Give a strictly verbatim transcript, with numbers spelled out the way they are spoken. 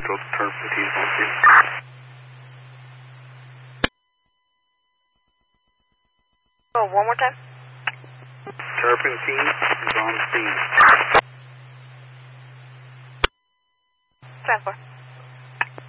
Central Turpentine on scene. Oh, one more time? Turpentine is on scene. ten four.